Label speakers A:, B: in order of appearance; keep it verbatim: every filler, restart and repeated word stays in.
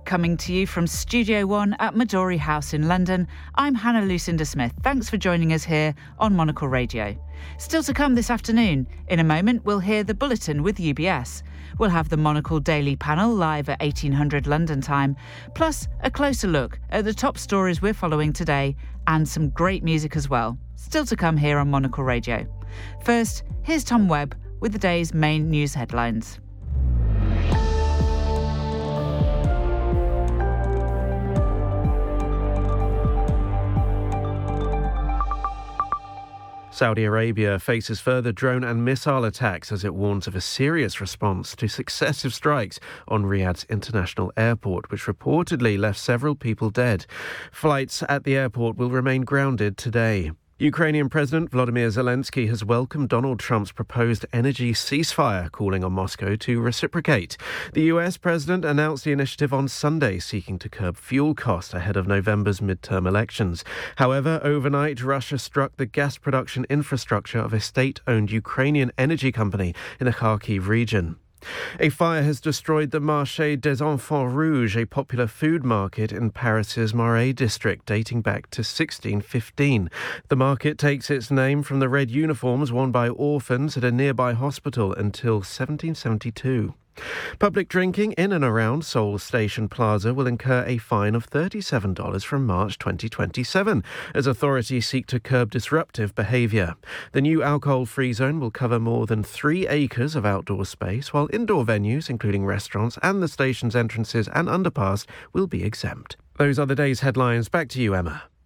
A: coming to you from Studio One at Midori House in London. I'm Hannah Lucinda Smith. Thanks for joining us here on Monocle Radio. Still to come this afternoon. In a moment, we'll hear the Bulletin with U B S. We'll have the Monocle Daily Panel live at eighteen hundred London time, plus a closer look at the top stories we're following today and some great music as well. Still to come here on Monocle Radio. First, here's Tom Webb with the day's main news headlines.
B: Saudi Arabia faces further drone and missile attacks as it warns of a serious response to successive strikes on Riyadh's international airport, which reportedly left several people dead. Flights at the airport will remain grounded today. Ukrainian President Volodymyr Zelensky has welcomed Donald Trump's proposed energy ceasefire, calling on Moscow to reciprocate. The U S president announced the initiative on Sunday, seeking to curb fuel costs ahead of November's midterm elections. However, overnight, Russia struck the gas production infrastructure of a state-owned Ukrainian energy company in the Kharkiv region. A fire has destroyed the Marché des Enfants Rouges, a popular food market in Paris's Marais district dating back to sixteen fifteen. The market takes its name from the red uniforms worn by orphans at a nearby hospital until seventeen seventy-two. Public drinking in and around Seoul Station Plaza will incur a fine of thirty-seven dollars from March twenty twenty-seven as authorities seek to curb disruptive behaviour. The new alcohol-free zone will cover more than three acres of outdoor space, while indoor venues, including restaurants and the station's entrances and underpass, will be exempt. Those are the day's headlines. Back to you, Emma.